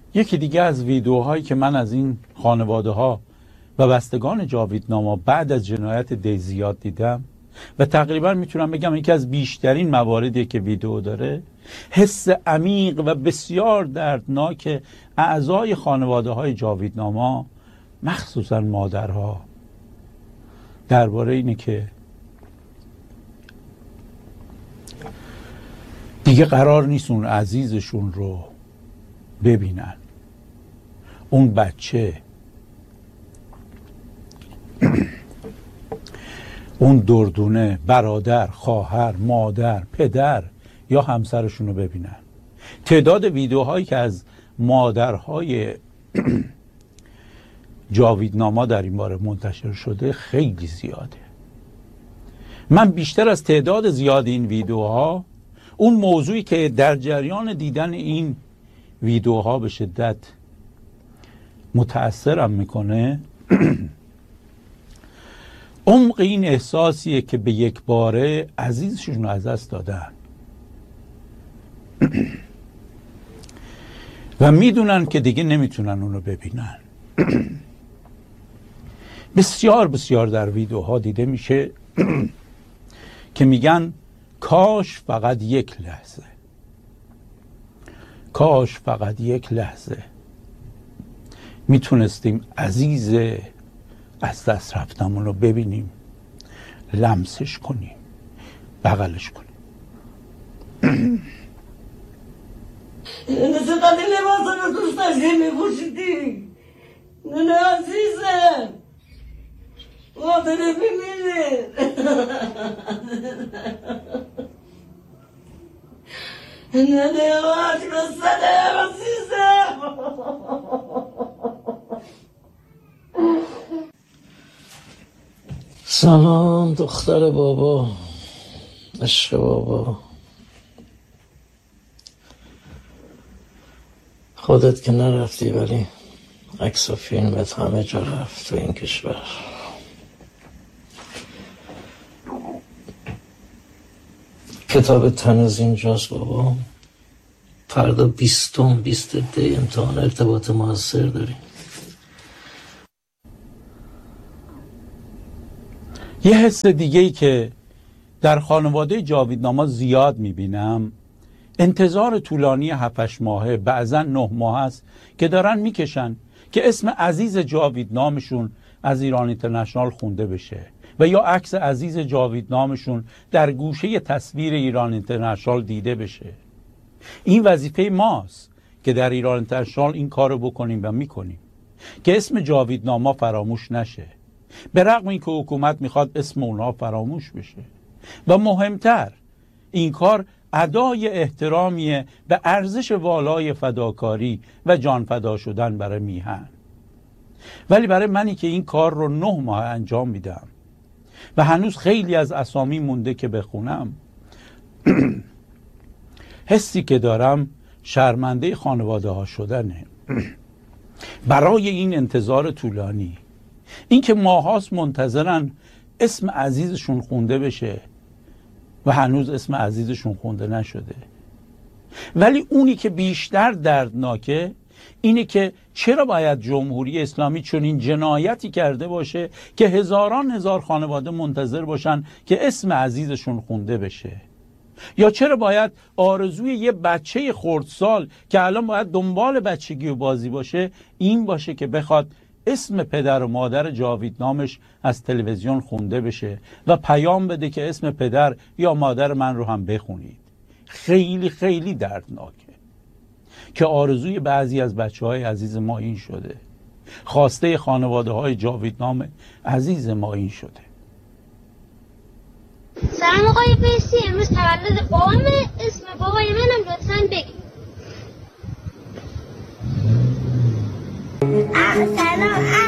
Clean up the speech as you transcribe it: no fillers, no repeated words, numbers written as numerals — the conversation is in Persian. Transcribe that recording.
یکی دیگه از ویدیوهایی که من از این خانواده ها و بستگان جاویدناما بعد از جنایت دیزیاد دیدم و تقریبا میتونم بگم یکی از بیشترین مواردی که ویدیو داره، حس عمیق و بسیار دردناک اعضای خانواده های جاویدناما، مخصوصا مادرها، درباره اینه که دیگه قرار نیست اون عزیزشون رو ببینن. اون بچه، اون دردونه، برادر، خواهر، مادر، پدر یا همسرشون رو ببینن. تعداد ویدیوهایی که از مادرهای جاویدناما در این باره منتشر شده خیلی زیاده. من بیشتر از تعداد زیاد این ویدیوها، اون موضوعی که در جریان دیدن این ویدیوها به شدت متأثرم میکنه عمق این احساسیه که به یک باره عزیزشون رو از دست دادن و میدونن که دیگه نمیتونن اونو ببینن. بسیار بسیار در ویدیوها دیده میشه که میگن کاش فقط یک لحظه، کاش فقط یک لحظه میتونستیم عزیز از دست رفتمون رو ببینیم، لمسش کنیم، بغلش کنیم. نه چقدر لباسا رو دوست داشتی میپوشیدی، نه عزیزم مادره بمیره. نه دیواش بسته عزیزم. سلام دختر بابا، عشق بابا. خودت که نرفتی ولی عکس و فیلمت همه جا رفت تو این کشور. کتاب تنز اینجاست بابا. فردا 20 امتحان ارتباط موثر داریم. یه حس دیگه‌ای که در خانواده جاویدناما زیاد میبینم، انتظار طولانی 7-8 ماهه، بعضا 9 ماه است که دارن میکشن که اسم عزیز جاویدنامشون از ایران اینترنشنال خونده بشه و یا عکس عزیز جاویدنامشون در گوشه تصویر ایران اینترنشنال دیده بشه. این وظیفه ماست که در ایران اینترنشنال این کارو بکنیم و میکنیم که اسم جاویدناما فراموش نشه، به رغم اینکه حکومت میخواد اسم اونها فراموش بشه. و مهمتر، این کار ادای احترامیه به ارزش والای فداکاری و جان فدا شدن برای میهن. ولی برای منی که این کار رو 9 ماه انجام میدم و هنوز خیلی از اسامی مونده که بخونم، حسی که دارم شرمنده خانواده ها شدنه برای این انتظار طولانی. این که ماهاست منتظرن اسم عزیزشون خونده بشه و هنوز اسم عزیزشون خونده نشده. ولی اونی که بیشتر دردناکه اینه که چرا باید جمهوری اسلامی چنین جنایتی کرده باشه که هزار خانواده منتظر باشن که اسم عزیزشون خونده بشه؟ یا چرا باید آرزوی یه بچه خردسال که الان باید دنبال بچگی و بازی باشه این باشه که بخواد اسم پدر و مادر جاویدنامش از تلویزیون خونده بشه و پیام بده که اسم پدر یا مادر من رو هم بخونید؟ خیلی خیلی دردناکه که آرزوی بعضی از بچه‌های عزیز ما این شده، خواسته خانواده های جاویدنام عزیز ما این شده. سلام آقای فیسی، امروز تولد بابامه، اسم بابای منم لطفاً بگید. سلام